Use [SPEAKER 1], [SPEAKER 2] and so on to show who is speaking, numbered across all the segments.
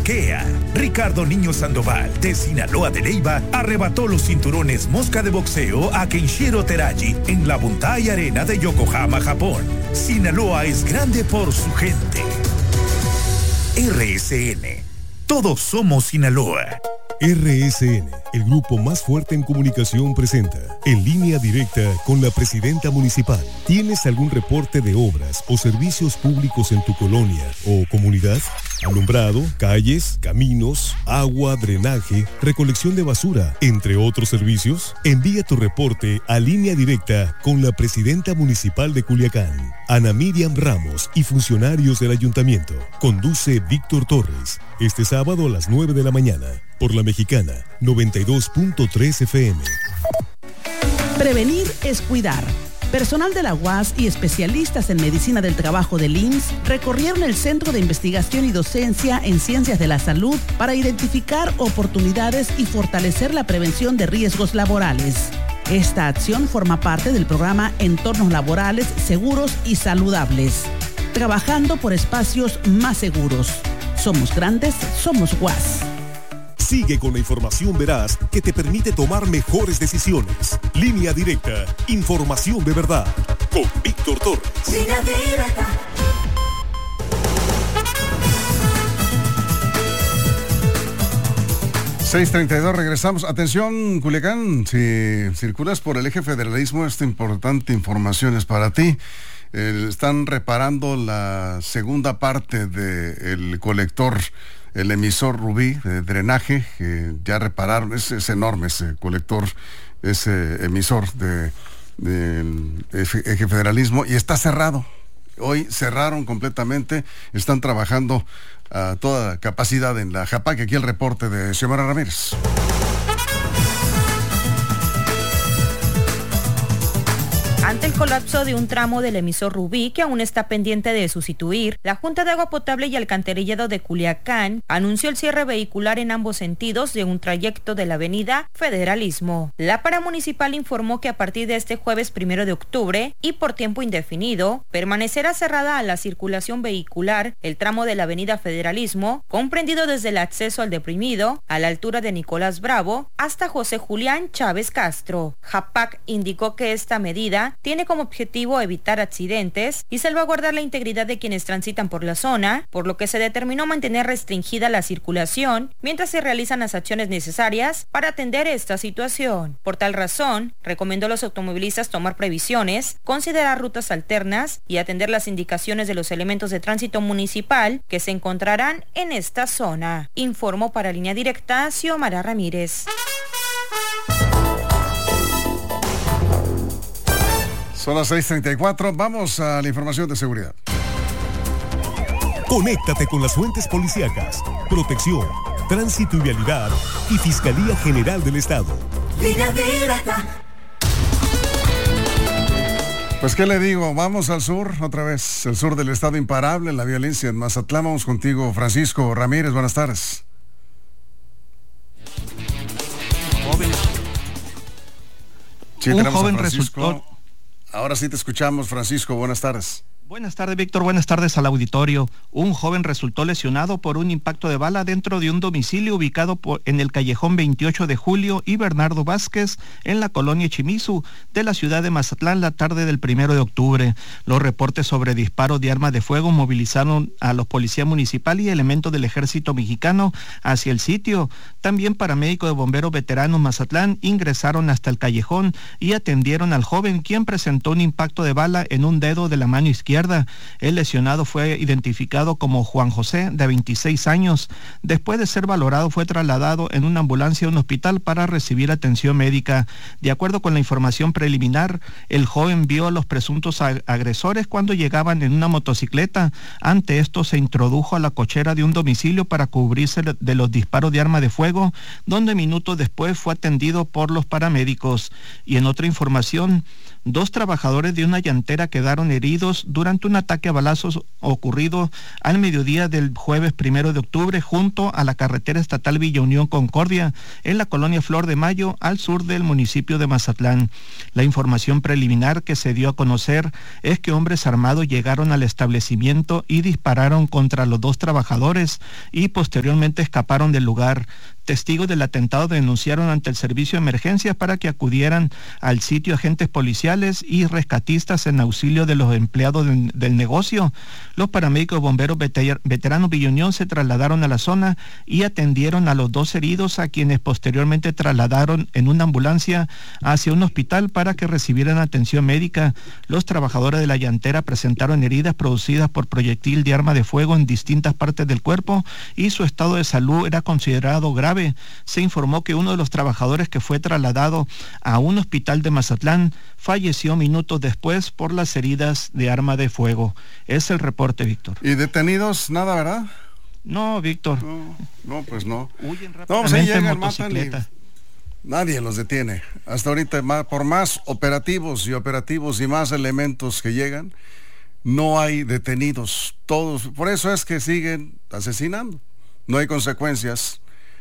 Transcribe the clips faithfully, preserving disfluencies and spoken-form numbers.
[SPEAKER 1] noquea. Ricardo Niño Sandoval, de Sinaloa de Leyva, arrebató los cinturones mosca de boxeo a Kenshiro Teraji en la Buntai Arena de Yokohama, Japón. Sinaloa es grande por su gente. R S N. Todos somos Sinaloa.
[SPEAKER 2] R S N, el grupo más fuerte en comunicación, presenta En Línea Directa con la Presidenta Municipal. ¿Tienes algún reporte de obras o servicios públicos en tu colonia o comunidad? Alumbrado, calles, caminos, agua, drenaje, recolección de basura, entre otros servicios. Envía tu reporte a Línea Directa con la Presidenta Municipal de Culiacán, Ana Miriam Ramos, y funcionarios del Ayuntamiento. Conduce Víctor Torres, este sábado a las nueve de la mañana, por La Mexicana, noventa y dos punto tres F M.
[SPEAKER 3] Prevenir es cuidar. Personal de la U A S y especialistas en medicina del trabajo del I M S S recorrieron el Centro de Investigación y Docencia en Ciencias de la Salud para identificar oportunidades y fortalecer la prevención de riesgos laborales. Esta acción forma parte del programa Entornos Laborales Seguros y Saludables, trabajando por espacios más seguros. Somos grandes, somos U A S.
[SPEAKER 2] Sigue con la información veraz que te permite tomar mejores decisiones. Línea Directa, información de verdad. Con Víctor Torres. Línea Directa.
[SPEAKER 4] seis treinta y dos, regresamos. Atención, Culiacán, si circulas por el eje federalismo, esta importante información es para ti. Eh, están reparando la segunda parte del colector, el emisor Rubí de drenaje, que ya repararon. Es, es enorme ese colector, ese emisor de, de, de eje federalismo, y está cerrado. Hoy cerraron completamente, están trabajando a toda capacidad en la Japac. Aquí el reporte de Xiomara Ramírez.
[SPEAKER 5] Ante el colapso de un tramo del emisor Rubí, que aún está pendiente de sustituir, la Junta de Agua Potable y Alcantarillado de Culiacán anunció el cierre vehicular en ambos sentidos de un trayecto de la avenida Federalismo. La paramunicipal informó que a partir de este jueves primero de octubre y por tiempo indefinido, permanecerá cerrada a la circulación vehicular el tramo de la avenida Federalismo, comprendido desde el acceso al Deprimido, a la altura de Nicolás Bravo, hasta José Julián Chávez Castro. Japac indicó que esta medida tiene como objetivo evitar accidentes y salvaguardar la integridad de quienes transitan por la zona, por lo que se determinó mantener restringida la circulación mientras se realizan las acciones necesarias para atender esta situación. Por tal razón, recomendó a los automovilistas tomar previsiones, considerar rutas alternas y atender las indicaciones de los elementos de tránsito municipal que se encontrarán en esta zona. Informó para Línea Directa Xiomara Ramírez.
[SPEAKER 4] Son las seis treinta y cuatro, vamos a la información de seguridad.
[SPEAKER 2] Conéctate con las fuentes policíacas, protección, tránsito y vialidad y Fiscalía General del Estado. Línea Directa.
[SPEAKER 4] Pues qué le digo, vamos al sur otra vez, el sur del estado imparable, la violencia en Mazatlán. Vamos contigo, Francisco Ramírez, buenas tardes.
[SPEAKER 6] Joven.
[SPEAKER 4] Sí,
[SPEAKER 6] Un
[SPEAKER 4] tenemos
[SPEAKER 6] joven
[SPEAKER 4] a Francisco.
[SPEAKER 6] resultó...
[SPEAKER 4] Ahora sí te escuchamos, Francisco, buenas tardes.
[SPEAKER 6] Buenas tardes, Víctor. Buenas tardes al auditorio. Un joven resultó lesionado por un impacto de bala dentro de un domicilio ubicado por, en el callejón veintiocho de julio y Bernardo Vázquez, en la colonia Chimizu, de la ciudad de Mazatlán, la tarde del primero de octubre. Los reportes sobre disparos de armas de fuego movilizaron a los policías municipales y elementos del ejército mexicano hacia el sitio. También paramédicos de bomberos veteranos Mazatlán ingresaron hasta el callejón y atendieron al joven, quien presentó un impacto de bala en un dedo de la mano izquierda. El lesionado fue identificado como Juan José, de veintiséis años. Después de ser valorado, fue trasladado en una ambulancia a un hospital para recibir atención médica. De acuerdo con la información preliminar, el joven vio a los presuntos agresores cuando llegaban en una motocicleta. Ante esto, se introdujo a la cochera de un domicilio para cubrirse de los disparos de arma de fuego, donde minutos después fue atendido por los paramédicos. Y en otra información, dos trabajadores de una llantera quedaron heridos durante un ataque a balazos ocurrido al mediodía del jueves primero de octubre junto a la carretera estatal Villa Unión Concordia, en la colonia Flor de Mayo, al sur del municipio de Mazatlán. La información preliminar que se dio a conocer es que hombres armados llegaron al establecimiento y dispararon contra los dos trabajadores y posteriormente escaparon del lugar. Testigos del atentado denunciaron ante el servicio de emergencias para que acudieran al sitio agentes policiales y rescatistas en auxilio de los empleados de, del negocio. Los paramédicos bomberos veter, veteranos Villa Unión se trasladaron a la zona y atendieron a los dos heridos, a quienes posteriormente trasladaron en una ambulancia hacia un hospital para que recibieran atención médica. Los trabajadores de la llantera presentaron heridas producidas por proyectil de arma de fuego en distintas partes del cuerpo y su estado de salud era considerado grave. Se informó que uno de los trabajadores que fue trasladado a un hospital de Mazatlán falleció minutos después por las heridas de arma de fuego. Es el reporte, Víctor.
[SPEAKER 4] ¿Y detenidos? Nada, ¿verdad?
[SPEAKER 6] No, Víctor.
[SPEAKER 4] No, no pues no.
[SPEAKER 6] Huyen rápidamente
[SPEAKER 4] no, pues ahí llegan,
[SPEAKER 6] en motocicleta.
[SPEAKER 4] Matan y nadie los detiene. Hasta ahorita, por más operativos y operativos y más elementos que llegan, no hay detenidos. Todos, por eso es que siguen asesinando. No hay consecuencias.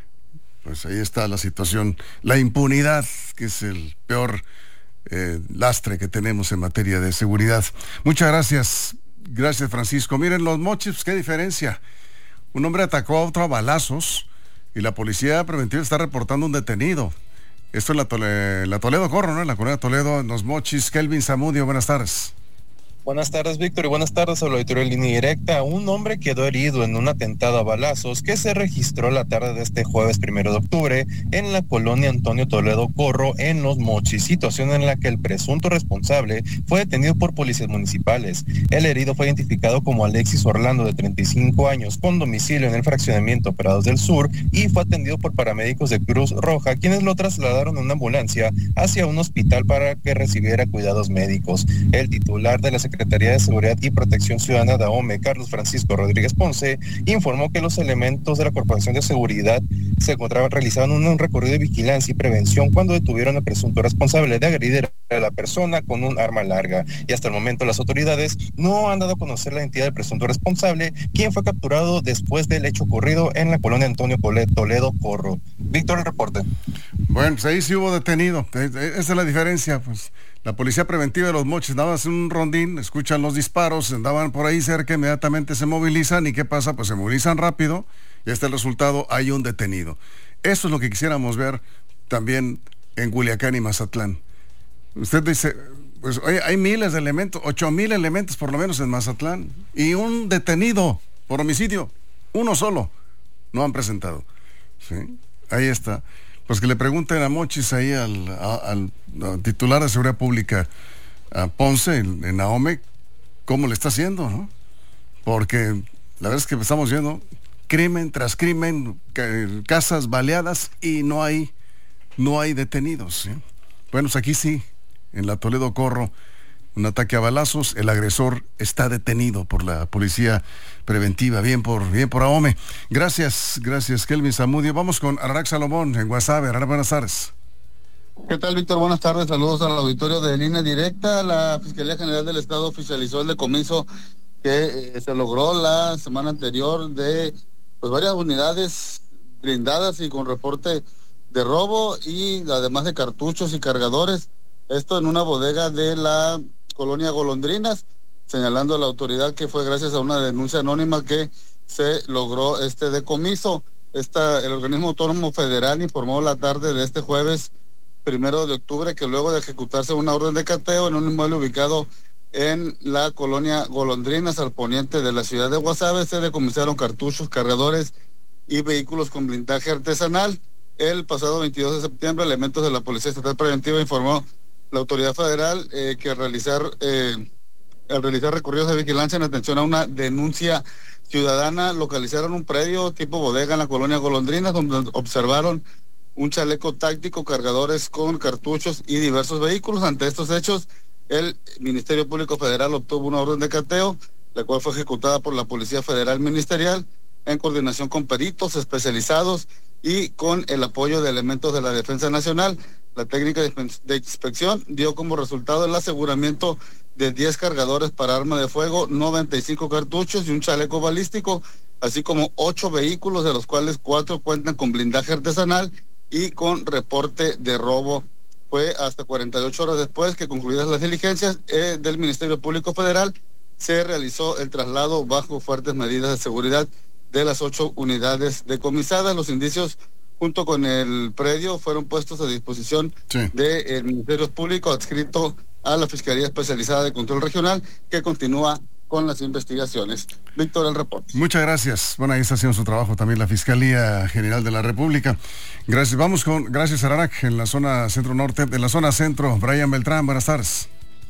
[SPEAKER 4] Pues ahí está la situación, la impunidad, que es el peor eh, lastre que tenemos en materia de seguridad. Muchas gracias, gracias Francisco. Miren, Los Mochis, pues, qué diferencia. Un hombre atacó a otro a balazos y la policía preventiva está reportando un detenido. Esto es la, Tole, la Toledo Corro, ¿no? En la colonia Toledo, en Los Mochis. Kelvin Zamudio, buenas tardes.
[SPEAKER 7] Buenas tardes, Víctor, y buenas tardes al auditorio de Línea Directa. Un hombre quedó herido en un atentado a balazos que se registró la tarde de este jueves primero de octubre en la colonia Antonio Toledo Corro, en Los Mochis, situación en la que el presunto responsable fue detenido por policías municipales. El herido fue identificado como Alexis Orlando, de treinta y cinco años, con domicilio en el fraccionamiento Operados del Sur, y fue atendido por paramédicos de Cruz Roja, quienes lo trasladaron en una ambulancia hacia un hospital para que recibiera cuidados médicos. El titular de la Secretaría de Seguridad y Protección Ciudadana de A O M E, Carlos Francisco Rodríguez Ponce, informó que los elementos de la Corporación de Seguridad se encontraban realizando un recorrido de vigilancia y prevención cuando detuvieron al presunto responsable de agredir a la persona con un arma larga. Y hasta el momento las autoridades no han dado a conocer la identidad del presunto responsable, quien fue capturado después del hecho ocurrido en la colonia Antonio Toledo Corro. Víctor, el reporte.
[SPEAKER 4] Bueno, pues ahí sí hubo detenido. Esa es la diferencia, pues. La policía preventiva de Los Mochis andaba haciendo un rondín, escuchan los disparos, andaban por ahí cerca, inmediatamente se movilizan. ¿Y qué pasa? Pues se movilizan rápido y este es el resultado, hay un detenido. Eso es lo que quisiéramos ver también en Culiacán y Mazatlán. Usted dice, pues oye, hay miles de elementos, ocho mil elementos por lo menos en Mazatlán, y un detenido por homicidio, uno solo, no han presentado. ¿Sí? Ahí está. Pues que le pregunten a Mochis ahí al, a, al, al titular de Seguridad Pública, a Ponce, en, en A O M E, cómo le está haciendo, ¿no? Porque la verdad es que estamos viendo crimen tras crimen, casas baleadas y no hay, no hay detenidos, ¿sí? Bueno, pues aquí sí, en la Toledo Corro, un ataque a balazos, el agresor está detenido por la policía preventiva. Bien por, bien por A O M E. Gracias, gracias Kelvin Zamudio. Vamos con Ararak Salomón en Guasave. Ararak, buenas tardes.
[SPEAKER 8] ¿Qué tal, Víctor? Buenas tardes, saludos al auditorio de Línea Directa. La Fiscalía General del Estado oficializó el decomiso que eh, se logró la semana anterior de pues varias unidades blindadas y con reporte de robo, y además de cartuchos y cargadores. Esto en una bodega de la colonia Golondrinas, señalando a la autoridad que fue gracias a una denuncia anónima que se logró este decomiso. Esta, el organismo autónomo federal informó la tarde de este jueves primero de octubre que luego de ejecutarse una orden de cateo en un inmueble ubicado en la colonia Golondrinas, al poniente de la ciudad de Guasave, se decomisaron cartuchos, cargadores y vehículos con blindaje artesanal. El pasado veintidós de septiembre, elementos de la Policía Estatal Preventiva informó la autoridad federal eh, que realizar eh, al realizar recorridos de vigilancia en atención a una denuncia ciudadana, localizaron un predio tipo bodega en la colonia Golondrinas, donde observaron un chaleco táctico, cargadores con cartuchos y diversos vehículos. Ante estos hechos, el Ministerio Público Federal obtuvo una orden de cateo, la cual fue ejecutada por la Policía Federal Ministerial en coordinación con peritos especializados y con el apoyo de elementos de la Defensa Nacional. La técnica de inspección dio como resultado el aseguramiento de diez cargadores para arma de fuego, noventa y cinco cartuchos y un chaleco balístico, así como ocho vehículos, de los cuales cuatro cuentan con blindaje artesanal y con reporte de robo. Fue hasta cuarenta y ocho horas después que, concluidas las diligencias eh, del Ministerio Público Federal, se realizó el traslado bajo fuertes medidas de seguridad de las ocho unidades decomisadas. Los indicios, junto con el predio, fueron puestos a disposición sí. del Ministerio Público adscrito a la Fiscalía Especializada de Control Regional, que continúa con las investigaciones. Víctor, el reporte.
[SPEAKER 4] Muchas gracias. Bueno, ahí está haciendo su trabajo también la Fiscalía General de la República. Gracias. Vamos con, gracias Ararac, en la zona centro-norte, en la zona centro. Brian Beltrán, buenas tardes.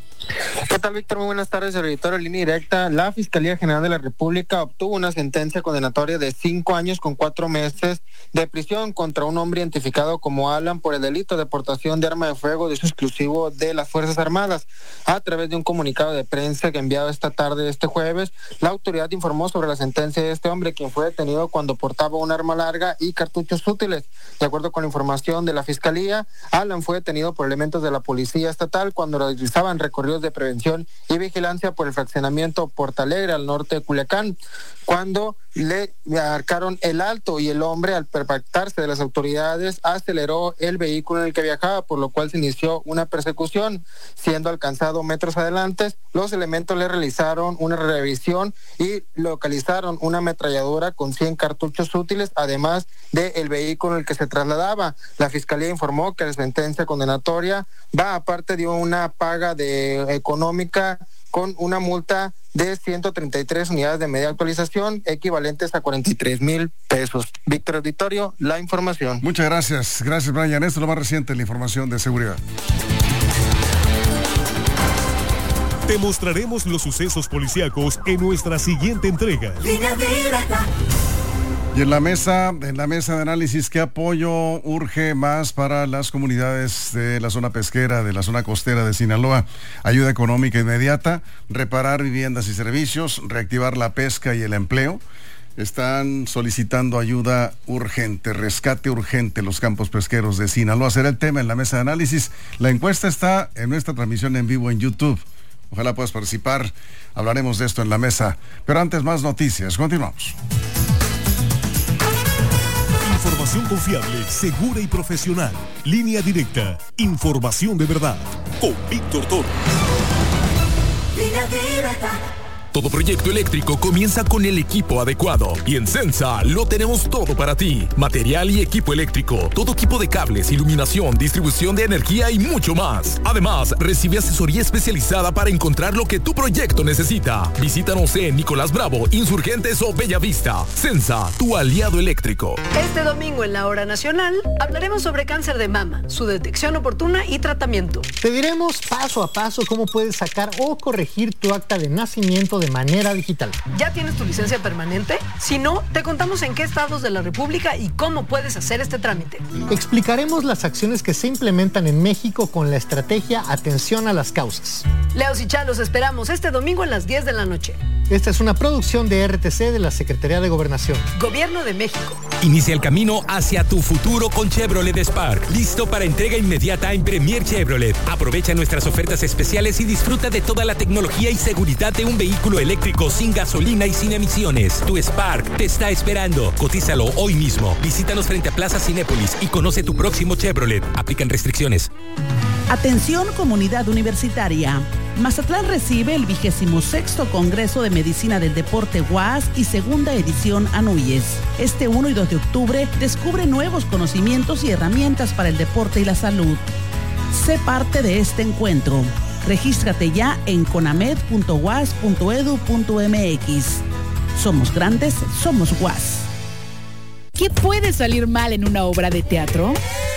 [SPEAKER 9] ¿Qué tal, Víctor? Muy buenas tardes, el auditorio de Línea Directa. La Fiscalía General de la República obtuvo una sentencia condenatoria de cinco años con cuatro meses de prisión contra un hombre identificado como Alan por el delito de portación de arma de fuego de uso exclusivo de las Fuerzas Armadas. A través de un comunicado de prensa que enviado esta tarde, este jueves, la autoridad informó sobre la sentencia de este hombre, quien fue detenido cuando portaba un arma larga y cartuchos útiles. De acuerdo con la información de la Fiscalía, Alan fue detenido por elementos de la Policía Estatal cuando realizaban recorridos de prevención y vigilancia por el fraccionamiento Portalegre al norte de Culiacán, cuando le marcaron el alto y el hombre, al percatarse de las autoridades, aceleró el vehículo en el que viajaba, por lo cual se inició una persecución. Siendo alcanzado metros adelante, los elementos le realizaron una revisión y localizaron una ametralladora con cien cartuchos útiles, además del vehículo en el que se trasladaba. La Fiscalía informó que la sentencia condenatoria va aparte de una paga de económica con una multa de ciento treinta y tres unidades de media actualización, equivalentes a cuarenta y tres mil pesos. Víctor Auditorio, la información.
[SPEAKER 4] Muchas gracias. Gracias, Brian. Esto es lo más reciente, la información de seguridad.
[SPEAKER 2] Te mostraremos los sucesos policíacos en nuestra siguiente entrega.
[SPEAKER 10] Línea Directa.
[SPEAKER 4] Y en la mesa, en la mesa de análisis, ¿qué apoyo urge más para las comunidades de la zona pesquera, de la zona costera de Sinaloa? Ayuda económica inmediata, reparar viviendas y servicios, reactivar la pesca y el empleo. Están solicitando ayuda urgente, rescate urgente los campos pesqueros de Sinaloa. Será el tema en la mesa de análisis. La encuesta está en nuestra transmisión en vivo en YouTube. Ojalá puedas participar. Hablaremos de esto en la mesa. Pero antes, más noticias. Continuamos.
[SPEAKER 2] Información confiable, segura y profesional. Línea Directa. Información de verdad. Con Víctor Toro.
[SPEAKER 10] Línea Directa.
[SPEAKER 11] Todo proyecto eléctrico comienza con el equipo adecuado y en Sensa lo tenemos todo para ti. Material y equipo eléctrico, todo tipo de cables, iluminación, distribución de energía y mucho más. Además, recibe asesoría especializada para encontrar lo que tu proyecto necesita. Visítanos en Nicolás Bravo, Insurgentes o Bellavista. Sensa, tu aliado eléctrico.
[SPEAKER 12] Este domingo en la Hora Nacional hablaremos sobre cáncer de mama, su detección oportuna y tratamiento.
[SPEAKER 13] Te diremos paso a paso cómo puedes sacar o corregir tu acta de nacimiento de manera digital.
[SPEAKER 12] ¿Ya tienes tu licencia permanente? Si no, te contamos en qué estados de la República y cómo puedes hacer este trámite.
[SPEAKER 13] Explicaremos las acciones que se implementan en México con la estrategia Atención a las Causas.
[SPEAKER 12] Leos y Chá, los esperamos este domingo a las diez de la noche.
[SPEAKER 13] Esta es una producción de R T C de la Secretaría de Gobernación.
[SPEAKER 12] Gobierno de México.
[SPEAKER 14] Inicia el camino hacia tu futuro con Chevrolet Spark. Listo para entrega inmediata en Premier Chevrolet. Aprovecha nuestras ofertas especiales y disfruta de toda la tecnología y seguridad de un vehículo eléctrico sin gasolina y sin emisiones. Tu Spark te está esperando. Cotízalo hoy mismo. Visítanos frente a Plaza Cinépolis y conoce tu próximo Chevrolet. Aplican restricciones.
[SPEAKER 3] Atención, comunidad universitaria. Mazatlán recibe el vigésimo sexto Congreso de Medicina del Deporte U A S y segunda edición Anuyes. Este uno y dos de octubre descubre nuevos conocimientos y herramientas para el deporte y la salud. Sé parte de este encuentro. Regístrate ya en conamed punto u a s punto edu punto m x. Somos grandes, somos U A S.
[SPEAKER 15] ¿Qué puede salir mal en una obra de teatro?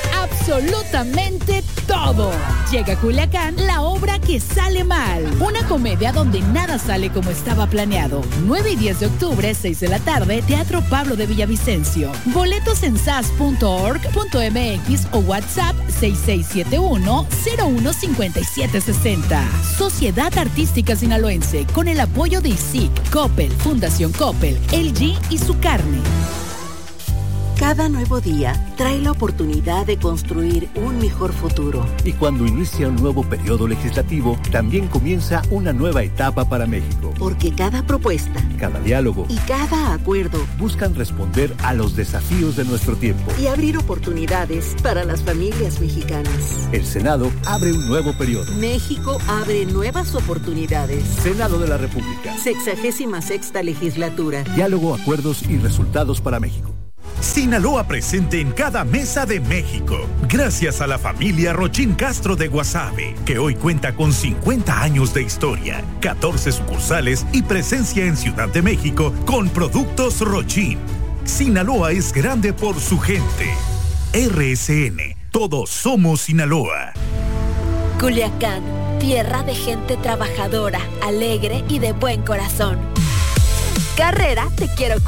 [SPEAKER 15] Absolutamente todo. Llega a Culiacán la obra que sale mal. Una comedia donde nada sale como estaba planeado. nueve y diez de octubre, seis de la tarde, Teatro Pablo de Villavicencio. Boletos en s a s punto org punto m x o WhatsApp seis seis siete uno cero uno cinco siete seis cero. Sociedad Artística Sinaloense, con el apoyo de I S I C, Coppel, Fundación Coppel, L G y Su Carne.
[SPEAKER 16] Cada nuevo día trae la oportunidad de construir un mejor futuro.
[SPEAKER 17] Y cuando inicia un nuevo periodo legislativo, también comienza una nueva etapa para México.
[SPEAKER 16] Porque cada propuesta,
[SPEAKER 17] cada diálogo
[SPEAKER 16] y cada acuerdo
[SPEAKER 17] buscan responder a los desafíos de nuestro tiempo
[SPEAKER 16] y abrir oportunidades para las familias mexicanas.
[SPEAKER 17] El Senado abre un nuevo periodo.
[SPEAKER 16] México abre nuevas oportunidades.
[SPEAKER 17] Senado de la República.
[SPEAKER 16] Sexagésima sexta legislatura.
[SPEAKER 17] Diálogo, acuerdos y resultados para México.
[SPEAKER 1] Sinaloa presente en cada mesa de México. Gracias a la familia Rochín Castro de Guasave, que hoy cuenta con cincuenta años de historia, catorce sucursales y presencia en Ciudad de México con productos Rochín. Sinaloa es grande por su gente. R S N, todos somos Sinaloa.
[SPEAKER 18] Culiacán, tierra de gente trabajadora, alegre y de buen corazón. Carrera, te quiero